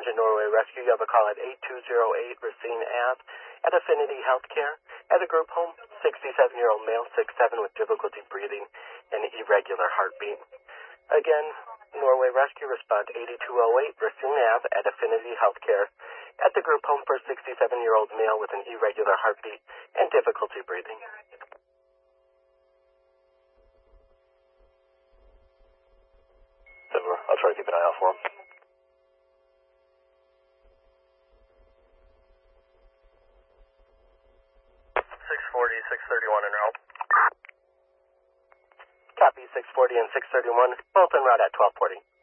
Attention Norway Rescue, you have a call at 8208 Racine Ave at Affinity Healthcare at a group home, 67-year-old male, 6'7", with difficulty breathing and irregular heartbeat. Again, Norway Rescue, respond 8208 Racine Ave at Affinity Healthcare at the group home for a 67-year-old male with an irregular heartbeat and difficulty breathing. I'll try to keep an eye out for him. 640, 631 en route. Copy, 640 and 631, both en route at 1240.